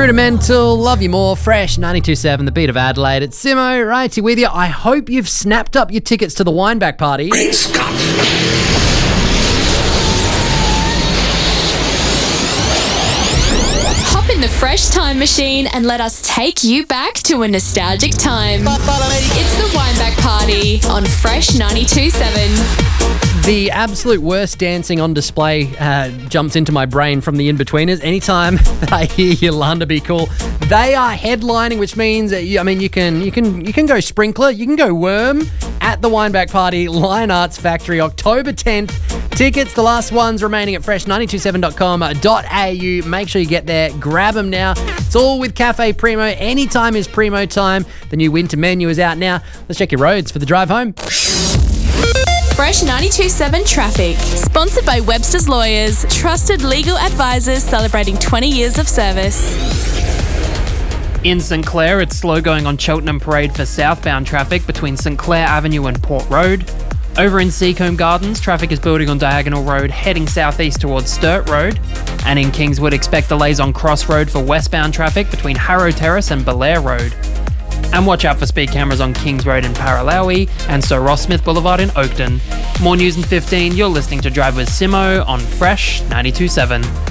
Rudimental, Love You More, Fresh 92.7, the beat of Adelaide. It's Simo, right here with you. I hope you've snapped up your tickets to the Wineback Party. Great Scott! Hop in the Fresh Time Machine and let us take you back to a nostalgic time. It's the Wineback Party on Fresh 92.7. The absolute worst dancing on display jumps into my brain from the In-Betweeners. Anytime that I hear Yolanda Be Cool, they are headlining, which means that you can go sprinkler, you can go worm at the Wineback Party, Lion Arts Factory, October 10th. Tickets, the last ones remaining at fresh927.com.au. Make sure you get there, grab them now. It's all with Cafe Primo. Anytime is Primo time. The new winter menu is out now. Let's check your roads for the drive home. Fresh 92.7 Traffic. Sponsored by Webster's Lawyers. Trusted legal advisors celebrating 20 years of service. In St Clair, it's slow going on Cheltenham Parade for southbound traffic between St Clair Avenue and Port Road. Over in Seacombe Gardens, traffic is building on Diagonal Road, heading southeast towards Sturt Road. And in Kingswood, expect delays on Cross Road for westbound traffic between Harrow Terrace and Belair Road. And watch out for speed cameras on Kings Road in Paralowie and Sir Ross Smith Boulevard in Oakton. More news in 15. You're listening to Drive with Simo on Fresh 92.7.